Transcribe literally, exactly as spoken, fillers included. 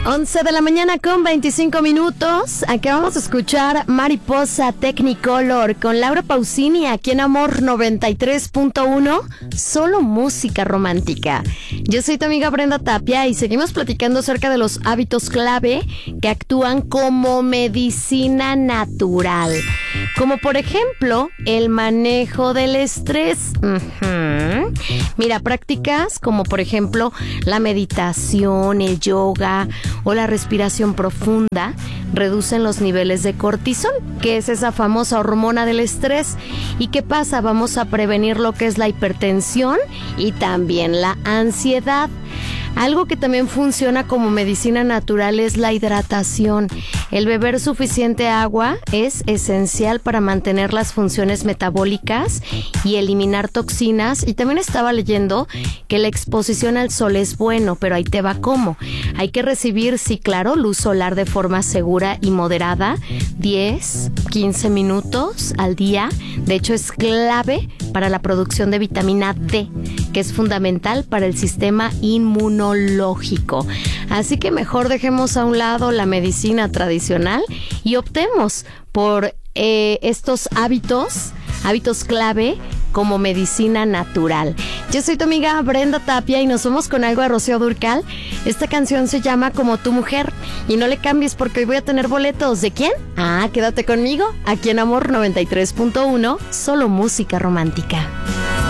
once de la mañana con veinticinco minutos. Acabamos de escuchar Mariposa Technicolor con Laura Pausini aquí en Amor noventa y tres punto uno. Solo música romántica. Yo soy tu amiga Brenda Tapia y seguimos platicando acerca de los hábitos clave que actúan como medicina natural. Como por ejemplo, el manejo del estrés. Uh-huh. Mira, prácticas como por ejemplo la meditación, el yoga o la respiración profunda reducen los niveles de cortisol, que es esa famosa hormona del estrés. ¿Y qué pasa? Vamos a prevenir lo que es la hipertensión y también la ansiedad. Algo que también funciona como medicina natural es la hidratación. El beber suficiente agua es esencial para mantener las funciones metabólicas y eliminar toxinas. Y también estaba leyendo que la exposición al sol es bueno, pero ahí te va cómo. Hay que recibir, sí, claro, luz solar de forma segura y moderada, diez, quince minutos al día. De hecho, es clave para la producción de vitamina D, que es fundamental para el sistema inmunológico. Así que mejor dejemos a un lado la medicina tradicional y optemos por eh, estos hábitos, hábitos clave como medicina natural. Yo soy tu amiga Brenda Tapia y nos vamos con algo de Rocío Dúrcal. Esta canción se llama Como tu mujer y no le cambies porque hoy voy a tener boletos. ¿De quién? Ah, quédate conmigo aquí en Amor noventa y tres punto uno, solo música romántica.